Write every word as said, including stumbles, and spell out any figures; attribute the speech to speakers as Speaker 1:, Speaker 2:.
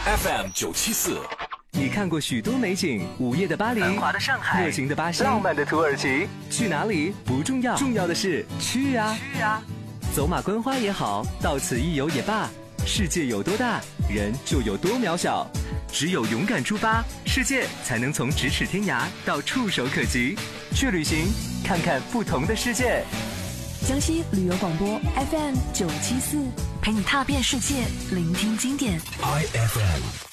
Speaker 1: F M 九七四。
Speaker 2: 你看过许多美景，午夜的巴黎，
Speaker 3: 繁华的上海，
Speaker 2: 热情的巴西，
Speaker 3: 浪漫的土耳其。
Speaker 2: 去哪里不重要，重要的是去啊！
Speaker 3: 去啊！
Speaker 2: 走马观花也好，到此一游也罢，世界有多大，人就有多渺小。只有勇敢出发，世界才能从咫尺天涯到触手可及。去旅行，看看不同的世界。
Speaker 4: 江西旅游广播 F M 九七四，
Speaker 5: 陪你踏遍世界，聆听经典。
Speaker 1: I F M。